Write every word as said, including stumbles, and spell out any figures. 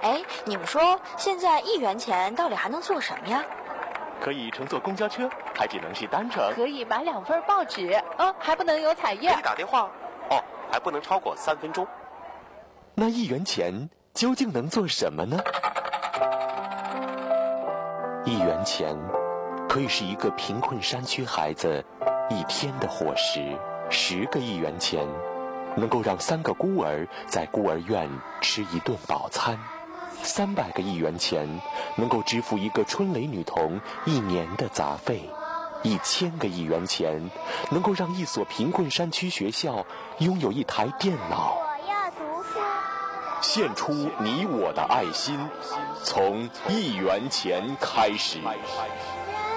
哎，你们说现在一元钱到底还能做什么呀？ 可以乘坐公交车，还只能是单程。 可以买两份报纸，哦，还不能有彩页。 可以打电话，哦，还不能超过三分钟。 那一元钱究竟能做什么呢？一元钱可以是一个贫困山区孩子一天的伙食，十个一元钱能够让三个孤儿在孤儿院吃一顿饱餐，三百个一元钱能够支付一个春蕾女童一年的杂费，一千个一元钱能够让一所贫困山区学校拥有一台电脑。 我要读书。 献出你我的爱心，从一元钱开始。